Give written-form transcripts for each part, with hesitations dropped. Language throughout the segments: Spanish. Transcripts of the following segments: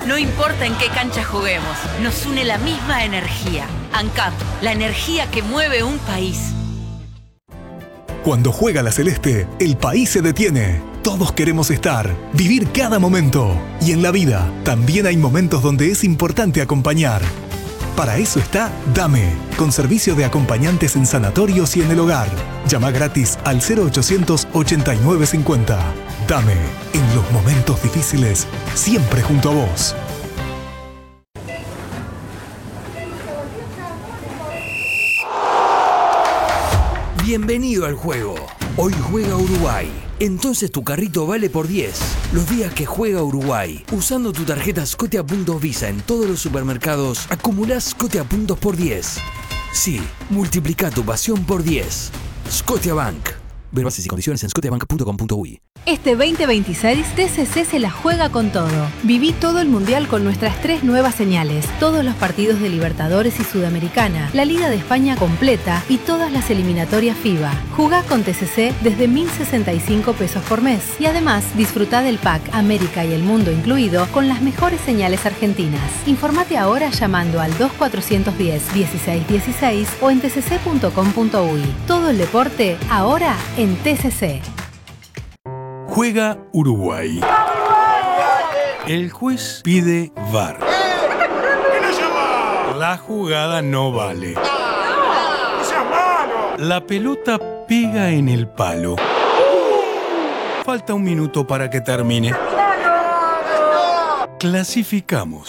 No importa en qué cancha juguemos, nos une la misma energía. ANCAP, la energía que mueve un país. Cuando juega la Celeste, el país se detiene. Todos queremos estar, vivir cada momento. Y en la vida, también hay momentos donde es importante acompañar. Para eso está Dame, con servicio de acompañantes en sanatorios y en el hogar. Llama gratis al 0800 8950. Dame, en los momentos difíciles, siempre junto a vos. Bienvenido al juego. Hoy juega Uruguay. Entonces tu carrito vale por 10. Los días que juega Uruguay. Usando tu tarjeta Scotia Puntos Visa en todos los supermercados, acumulás Scotia Puntos por 10. Sí, multiplica tu pasión por 10. Scotiabank. Ver bases y condiciones en scotiabank.com.uy. Este 2026, TCC se la juega con todo. Viví todo el Mundial con nuestras 3 nuevas señales, todos los partidos de Libertadores y Sudamericana, la Liga de España completa y todas las eliminatorias FIBA. Jugá con TCC desde 1.065 pesos por mes y además disfrutá del pack América y el Mundo incluido con las mejores señales argentinas. Informate ahora llamando al 2410-1616 o en tcc.com.uy. Todo el deporte ahora en TCC. Juega Uruguay. El juez pide VAR. La jugada no vale. La pelota pega en el palo. Falta un minuto para que termine. Clasificamos.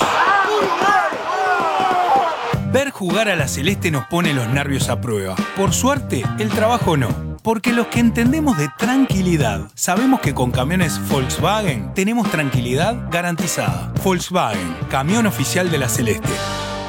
Ver jugar a la Celeste nos pone los nervios a prueba. Por suerte, el trabajo no. Porque los que entendemos de tranquilidad, sabemos que con camiones Volkswagen tenemos tranquilidad garantizada. Volkswagen, camión oficial de la Celeste.